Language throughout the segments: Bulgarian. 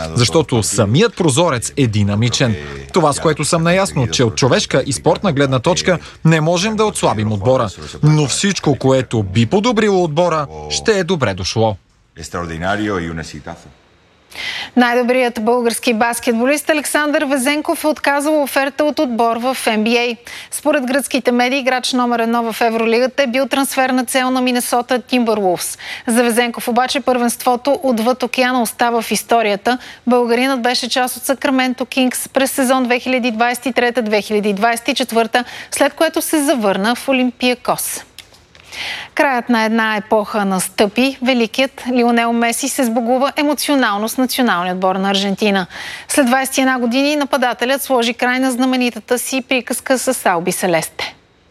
защото самият прозорец е динамичен. Това, с което съм наясно, че от човешка и спортна гледна точка не можем да отслабим отбора, но всичко, което би подобрило отбора, ще е добре дошло. Най-добрият български баскетболист Александър Везенков е отказал оферта от отбор в NBA. Според гръцките медии, играч номер 1 в Евролигата е бил трансферна цел на Минесота Тимбърлвълвс. За Везенков обаче първенството отвъд океана остава в историята. Българинът беше част от Сакраменто Кингс през сезон 2023-2024, след което се завърна в Олимпиакос. Краят на една епоха настъпи. Великият Лионел Меси се сбогува емоционално с националния отбор на Аржентина. След 21 години нападателят сложи край на знаменитата си приказка с Алби Селесте.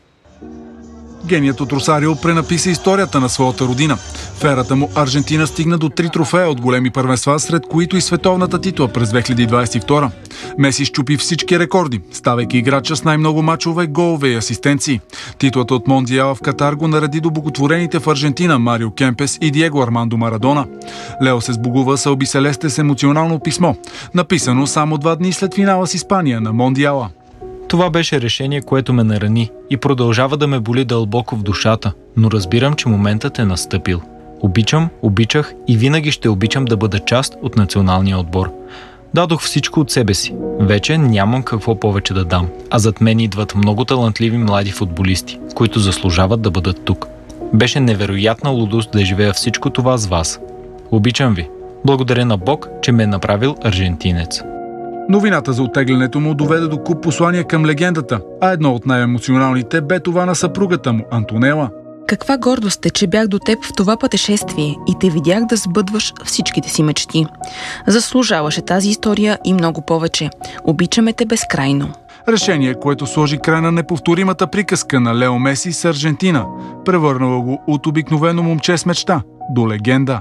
Геният от Росарио пренаписа историята на своята родина. В ерата му Аржентина стигна до 3 трофея от големи първенства, сред които и световната титла през 2022. Меси счупи всички рекорди, ставайки играча с най-много мачове, голове и асистенции. Титлата от Мондиала в Катар го нареди до боготворените в Аржентина Марио Кемпес и Диего Армандо Марадона. Лео се сбогува с Алби Селесте с емоционално писмо, написано само 2 дни след финала с Испания на Мондиала. Това беше решение, което ме нарани и продължава да ме боли дълбоко в душата, но разбирам, че моментът е настъпил. Обичам, обичах и винаги ще обичам да бъда част от националния отбор. Дадох всичко от себе си. Вече нямам какво повече да дам, а зад мен идват много талантливи млади футболисти, които заслужават да бъдат тук. Беше невероятна лудост да живея всичко това с вас. Обичам ви. Благодаря на Бог, че ме е направил аржентинец. Новината за оттеглянето му доведе до куп послания към легендата, а едно от най-емоционалните бе това на съпругата му, Антонела. Каква гордост е, че бях до теб в това пътешествие и те видях да сбъдваш всичките си мечти. Заслужаваше тази история и много повече. Обичаме те безкрайно. Решение, което сложи край на неповторимата приказка на Лео Меси с Аржентина, превърнало го от обикновено момче с мечта до легенда.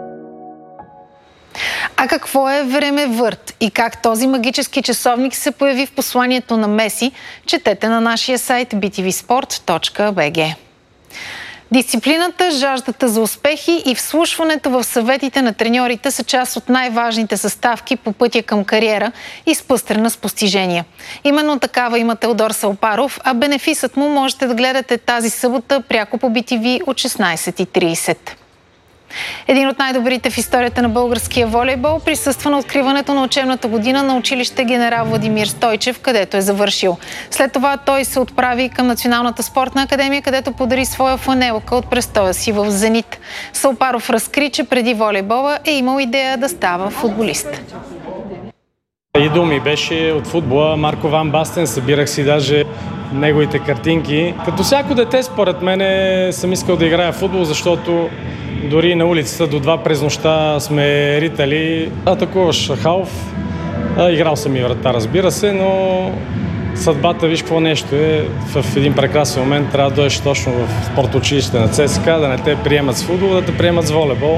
А какво е времевърт и как този магически часовник се появи в посланието на Меси, четете на нашия сайт btvsport.bg. Дисциплината, жаждата за успехи и вслушването в съветите на треньорите са част от най-важните съставки по пътя към кариера, изпъстрена с постижения. Именно такава има Теодор Салпаров, а бенефисът му можете да гледате тази събота пряко по BTV от 16:30. Един от най-добрите в историята на българския волейбол присъства на откриването на учебната година на училище Генерал Владимир Стойчев, където е завършил. След това той се отправи към Националната спортна академия, където подари своя фланелка от престоя си в Зенит. Салпаров разкри, че преди волейбола е имал идея да става футболист. Идол ми беше от футбола Марко Ван Бастен, събирах си даже неговите картинки. Като всяко дете, според мен, съм искал да играя в футбол, защото дори на улицата до 2 през нощта сме ритали. Атакуваш халф. Играл съм и врата, разбира се, но съдбата, виж какво нещо е. В един прекрасен момент трябва да дойдеш точно в спортучилище на ЦСКА, да не те приемат с футбол, да те приемат с волейбол.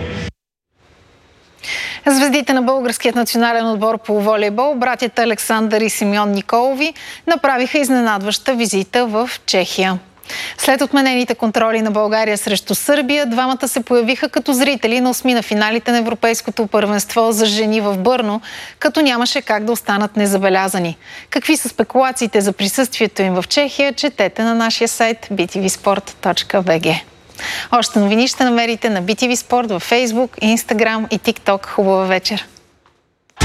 Звездите на българският национален отбор по волейбол, братята Александър и Симеон Николови, направиха изненадваща визита в Чехия. След отменените контроли на България срещу Сърбия, двамата се появиха като зрители на осми на финалите на Европейското първенство за жени в Бърно, като нямаше как да останат незабелязани. Какви са спекулациите за присъствието им в Чехия, четете на нашия сайт btvsport.bg. Още новини ще намерите на BTV Sport във Facebook, Instagram и TikTok. Хубава вечер!